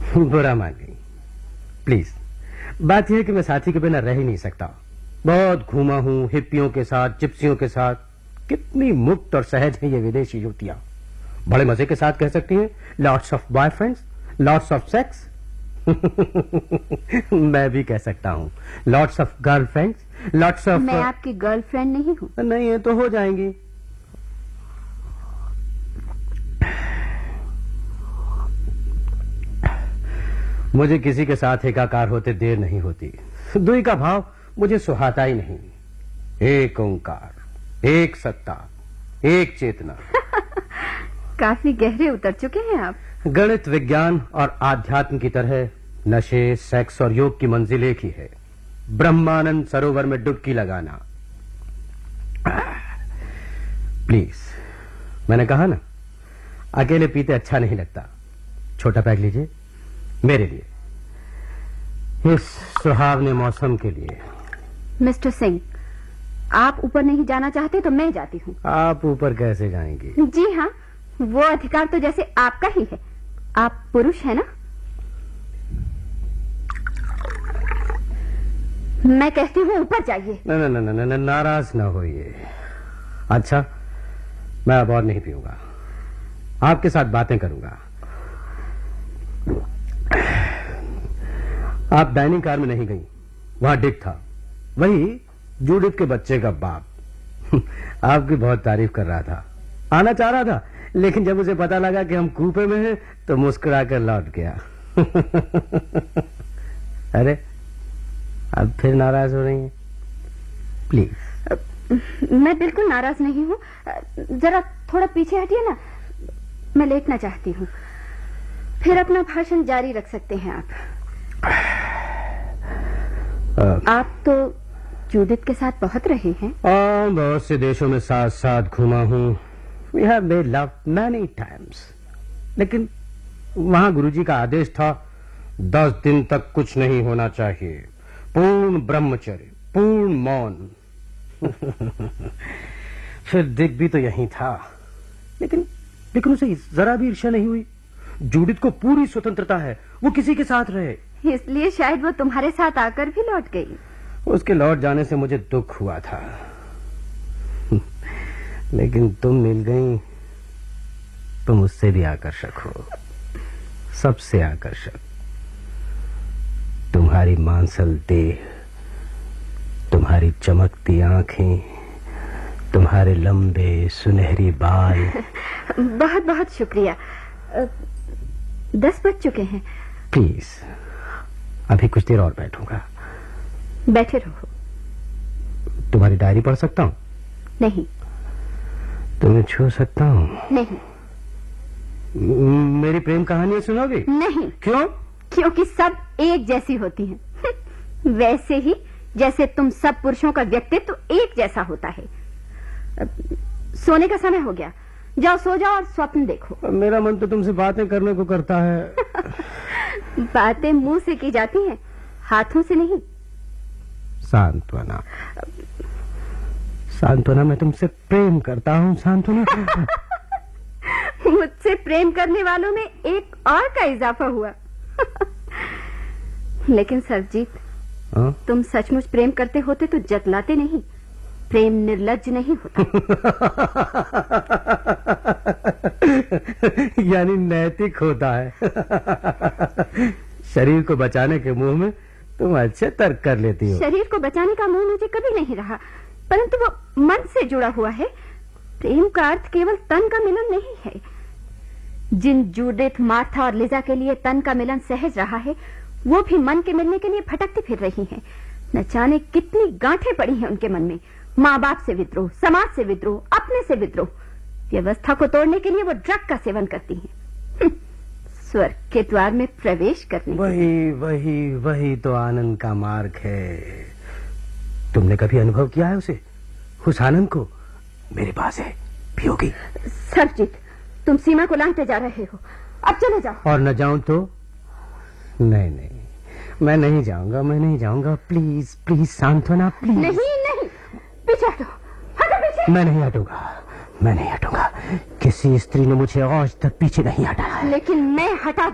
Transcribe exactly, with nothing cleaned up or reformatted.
बुरा मान गई। प्लीज, बात यह है कि मैं साथी के बिना रह ही नहीं सकता। बहुत घूमा हूं हिप्पियों के साथ, जिप्सियों के साथ। कितनी मुक्त और सहज है ये विदेशी युवतियां। बड़े मजे के साथ कह सकती हैं, lots of boyfriends, lots of sex. मैं भी कह सकता हूं, lots of girlfriends, lots of. मैं आपकी गर्लफ्रेंड नहीं हूं। नहीं है तो हो जाएंगी। मुझे किसी के साथ एकाकार होते देर नहीं होती। दुई का भाव मुझे सुहाता ही नहीं। एक ओंकार, एक सत्ता, एक चेतना। काफी गहरे उतर चुके हैं आप। गणित, विज्ञान और आध्यात्म की तरह नशे, सेक्स और योग की मंजिल एक ही है, ब्रह्मानंद सरोवर में डुबकी लगाना। प्लीज, मैंने कहा ना, अकेले पीते अच्छा नहीं लगता। छोटा पैक लीजिए मेरे लिए, इस सुहावने मौसम के लिए। मिस्टर सिंह, आप ऊपर नहीं जाना चाहते तो मैं जाती हूँ। आप ऊपर कैसे जाएंगी? जी हाँ, वो अधिकार तो जैसे आपका ही है। आप पुरुष है ना? मैं कहती हूँ ऊपर जाइए। न, न, न, न, न, नाराज ना होइए। अच्छा, मैं अब और नहीं पीऊंगा, आपके साथ बातें करूंगा। आप डाइनिंग कार में नहीं गई, वहां डिक था, वही जूडिथ के बच्चे का बाप। आपकी बहुत तारीफ कर रहा था, आना चाह रहा था, लेकिन जब उसे पता लगा कि हम कूपे में हैं तो मुस्कुराकर लौट गया। अरे, अब फिर नाराज हो रही हैं? प्लीज। मैं बिल्कुल नाराज नहीं हूँ। जरा थोड़ा पीछे हटिए ना, मैं लेटना चाहती हूँ। फिर अपना भाषण जारी रख सकते हैं आप। आ, आप तो जूडिथ के साथ बहुत रहे हैं। आ, बहुत से देशों में साथ साथ घुमा हूँ। We have made love many times. लेकिन वहां गुरुजी का आदेश था, दस दिन तक कुछ नहीं होना चाहिए, पूर्ण ब्रह्मचर्य, पूर्ण मौन। फिर दिक भी तो यही था, लेकिन लेकिन उसे जरा भी ईर्ष्या नहीं हुई। जूडिथ को पूरी स्वतंत्रता है, वो किसी के साथ रहे। इसलिए शायद वो तुम्हारे साथ आकर भी लौट गई। उसके लौट जाने से मुझे दुख हुआ था, लेकिन तुम मिल गई। तुम उससे भी आकर्षक हो, सबसे आकर्षक। तुम्हारी मांसल देह, तुम्हारी चमकती आंखें, तुम्हारे लंबे सुनहरी बाल। बहुत बहुत शुक्रिया। दस बज चुके हैं। प्लीज, अभी कुछ देर और बैठूंगा। बैठे रहो। तुम्हारी डायरी पढ़ सकता हूँ? नहीं। तुम्हें छू सकता हूँ? नहीं। मेरी प्रेम कहानियां सुनोगी? नहीं। क्यों? क्योंकि सब एक जैसी होती हैं। वैसे ही जैसे तुम सब पुरुषों का व्यक्तित्व एक जैसा होता है। सोने का समय हो गया, जाओ सो जाओ और स्वप्न देखो। मेरा मन तो तुमसे बातें करने को करता है। बातें मुंह से की जाती हैं, हाथों से नहीं। सांत्वना, सांत्वना, मैं तुमसे प्रेम करता हूँ सांत्वना। मुझसे प्रेम करने वालों में एक और का इजाफा हुआ। लेकिन सरजीत, हाँ? तुम सचमुच प्रेम करते होते तो जतलाते नहीं। प्रेम निर्लज्ज नहीं होता। यानी नैतिक होता है। शरीर को बचाने के मुंह में तुम अच्छे तर्क कर लेती हो। शरीर को बचाने का मुंह मुझे कभी नहीं रहा, परंतु वो मन से जुड़ा हुआ है। प्रेम का अर्थ केवल तन का मिलन नहीं है। जिन जूडिथ, मार्था और लिजा के लिए तन का मिलन सहज रहा है, वो भी मन के मिलने के लिए भटकती फिर रही हैं। न जाने कितनी गांठें पड़ी हैं उनके मन में। माँ बाप से विद्रोह, समाज से विद्रोह, अपने से विद्रोह। व्यवस्था को तोड़ने के लिए वो ड्रग का सेवन करती हैं। स्वर्ग के द्वार में प्रवेश करने। वही वही वही तो आनंद का मार्ग है। तुमने कभी अनुभव किया है उसे, उस आनंद को? मेरे पास है, पियोगी? सरजीत, तुम सीमा को लांघते जा रहे हो, अब चले जाओ। और न जाऊं तो? नहीं नहीं, मैं नहीं जाऊंगा, मैं नहीं जाऊंगा। प्लीज प्लीज सांत्वना, प्लीज। नहीं नहीं, पीछे हटो, हटो पीछे। मैं नहीं हटूंगा, मैं नहीं हटूंगा। किसी स्त्री ने मुझे आज तक पीछे नहीं हटाया। लेकिन मैं हटा